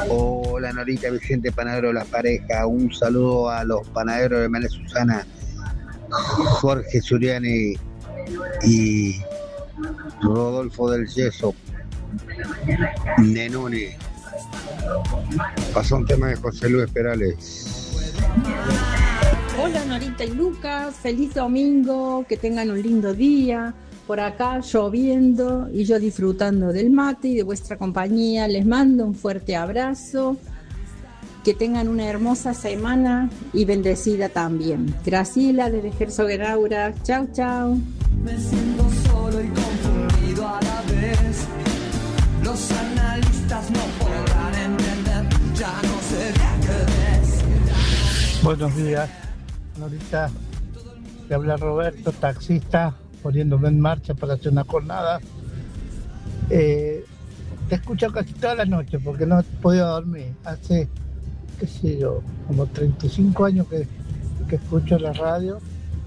Hola Norita, Vicente Panadero, La Pareja. Un saludo a los panaderos de María Susana, Jorge Suriani y Rodolfo del Yeso, Nenone. Pasó un tema de José Luis Perales. Hola Norita y Lucas, feliz domingo, que tengan un lindo día. Por acá lloviendo y yo disfrutando del mate y de vuestra compañía. Les mando un fuerte abrazo. Que tengan una hermosa semana y bendecida también. Graciela desde Herzogenaurach. Chau, chau. Me siento solo y confundido a la vez. Los analistas no podrán entender, ya no sé qué es. Buenos días, Norita. Te habla Roberto, taxista, poniéndome en marcha para hacer una jornada. Te escucho casi toda la noche porque no he podido dormir. Hace, qué sé yo, como 35 años que escucho la radio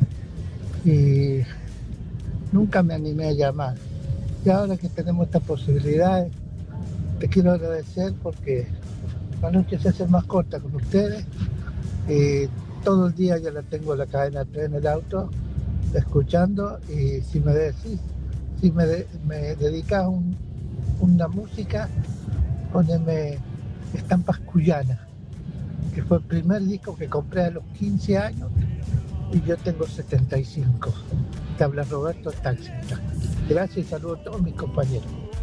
y nunca me animé a llamar. Y ahora que tenemos esta posibilidad, te quiero agradecer porque la noche se hace más corta con ustedes. Todo el día ya la tengo la cadena 3 en el auto, escuchando, y si me decís, me dedicás una música, poneme Estampas Cuyanas, que fue el primer disco que compré a los 15 años y yo tengo 75. Te habla Roberto, taxista. Gracias y saludos a todos mis compañeros.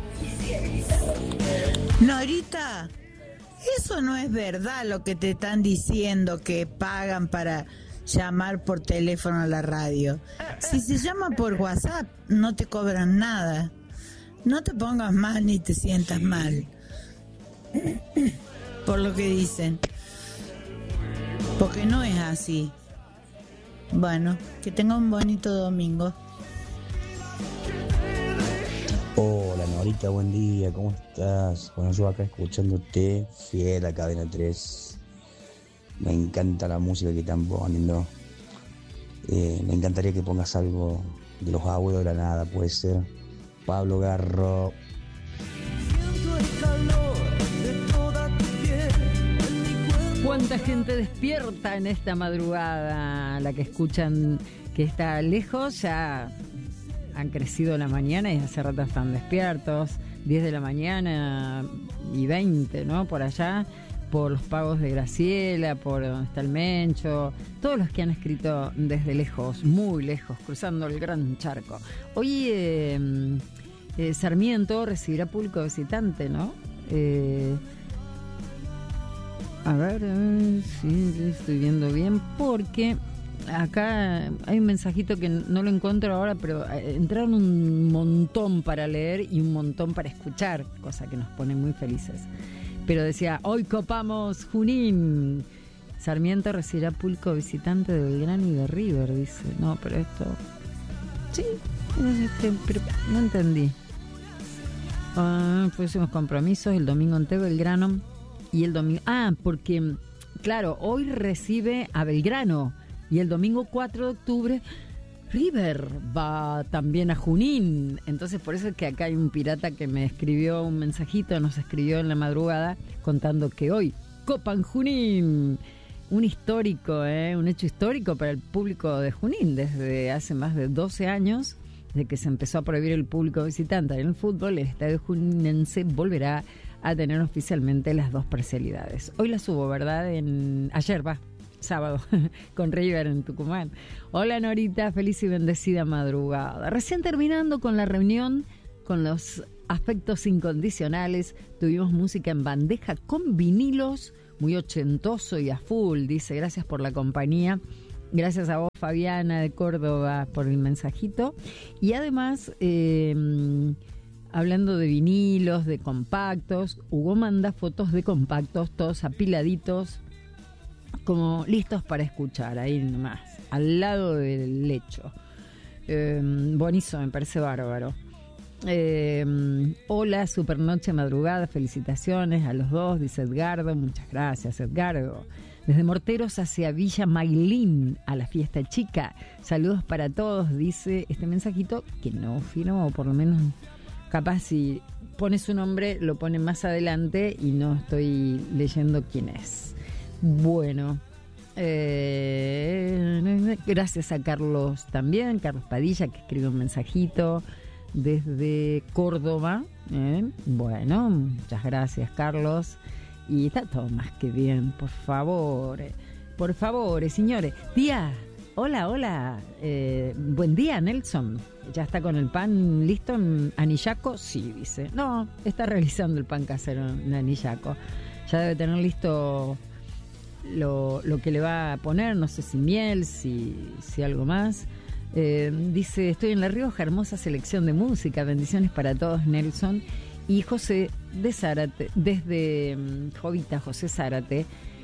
Norita, eso no es verdad lo que te están diciendo, que pagan para llamar por teléfono a la radio. Si se llama por WhatsApp, no te cobran nada. No te pongas mal ni te sientas mal por lo que dicen, porque no es así. Bueno, que tenga un bonito domingo. Hola Norita, buen día, ¿cómo estás? Bueno, yo acá escuchándote, fiel a Cadena 3. Me encanta la música que están poniendo. Me encantaría que pongas algo de Los Abuelos de la Nada, puede ser. Pablo Garro. ¿Cuánta gente despierta en esta madrugada? La que escuchan que está lejos, ya han crecido la mañana y hace rato están despiertos. 10 de la mañana y 20, ¿no? Por allá, por los pagos de Graciela, por donde está el Mencho, todos los que han escrito desde lejos, muy lejos, cruzando el gran charco. Hoy Sarmiento recibirá público visitante, ¿no? A ver si estoy viendo bien, porque acá hay un mensajito que no lo encuentro ahora, pero entraron un montón para leer y un montón para escuchar, cosa que nos pone muy felices. Pero decía, hoy copamos Junín. Sarmiento recibirá público visitante de Belgrano y de River, dice. No, pero esto... Sí, pero no entendí. Próximos compromisos, el domingo ante Belgrano y el domingo... porque, claro, hoy recibe a Belgrano y el domingo 4 de octubre River va también a Junín. Entonces por eso es que acá hay un pirata que me escribió un mensajito, nos escribió en la madrugada contando que hoy copan Junín. Un histórico, un hecho histórico para el público de Junín. Desde hace más de 12 años, desde que se empezó a prohibir el público visitante en el fútbol, el estadio juninense volverá a tener oficialmente las dos parcialidades. Hoy las hubo, ¿verdad? Ayer sábado, con River en Tucumán. Hola Norita, feliz y bendecida madrugada. Recién terminando con la reunión con los afectos incondicionales, tuvimos música en bandeja con vinilos, muy ochentoso y a full, dice, gracias por la compañía. Gracias a vos, Fabiana de Córdoba, por el mensajito. Y además, hablando de vinilos, de compactos, Hugo manda fotos de compactos, todos apiladitos, como listos para escuchar, ahí nomás, al lado del lecho. Buenísimo, me parece bárbaro. Hola, super noche madrugada, felicitaciones a los dos, dice Edgardo. Muchas gracias, Edgardo. Desde Morteros hacia Villa Mailín, a la fiesta chica. Saludos para todos, dice este mensajito, que no firmó, o por lo menos capaz si pone su nombre, lo pone más adelante y no estoy leyendo quién es. Bueno, gracias a Carlos también, Carlos Padilla, que escribe un mensajito desde Córdoba. Bueno, muchas gracias, Carlos. Y está todo más que bien, por favor, señores. Día, hola, buen día, Nelson. ¿Ya está con el pan listo en Anillaco? Sí, dice. No, está realizando el pan casero en Anillaco. Ya debe tener listo lo que le va a poner, no sé si miel, si algo más. Dice, estoy en La Rioja, hermosa selección de música, bendiciones para todos, Nelson. Y José de Zárate, desde Jovita, José Zárate,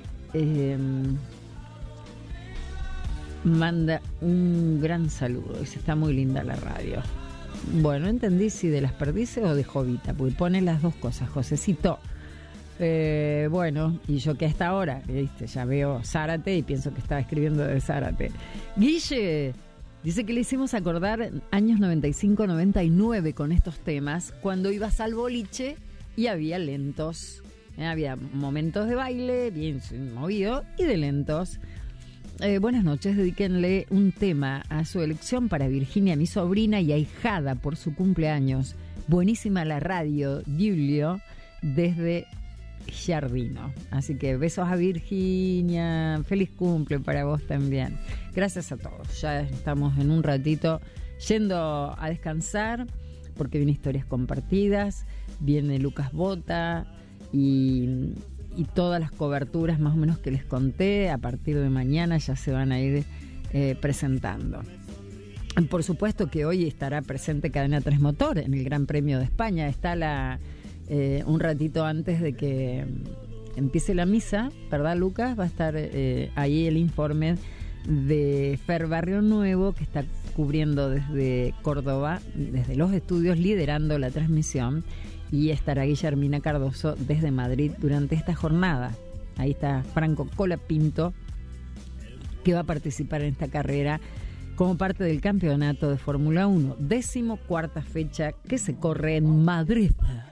manda un gran saludo. Dice, está muy linda la radio. Bueno, entendí si de Las Perdices o de Jovita, porque pone las dos cosas, Josecito. Bueno, y yo que a esta hora, ¿viste? Ya veo Zárate y pienso que estaba escribiendo de Zárate. Guille dice que le hicimos acordar años 95-99 con estos temas, cuando ibas al boliche y había lentos. Había momentos de baile, bien movido, y de lentos. Buenas noches, dedíquenle un tema a su elección para Virginia, mi sobrina y ahijada por su cumpleaños. Buenísima la radio, Giulio, desde Jardino. Así que besos a Virginia, feliz cumple para vos también. Gracias a todos. Ya estamos en un ratito yendo a descansar porque vienen historias compartidas, viene Lucas Bota y todas las coberturas más o menos que les conté a partir de mañana ya se van a ir presentando. Por supuesto que hoy estará presente Cadena 3 Motor en el Gran Premio de España. Está un ratito antes de que empiece la misa, ¿verdad, Lucas? Va a estar ahí el informe de Fer Barrio Nuevo, que está cubriendo desde Córdoba, desde los estudios, liderando la transmisión, y estará Guillermina Cardoso desde Madrid durante esta jornada. Ahí está Franco Colapinto, que va a participar en esta carrera como parte del campeonato de Fórmula 1, 14ª fecha que se corre en Madrid.